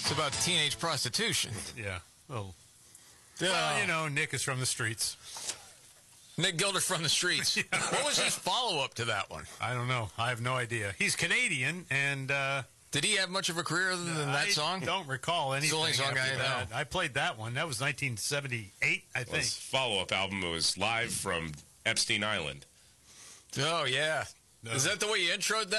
It's about teenage prostitution. Yeah. Well, Nick is from the streets. Nick Gilder from the streets. What was his follow-up to that one? I don't know. I have no idea. He's Canadian, and did he have much of a career other than that song? I don't recall anything. It's the only song I know. I played that one. That was 1978, I think. His follow-up album was live from Epstein Island. Oh, yeah. Is that the way you introed that?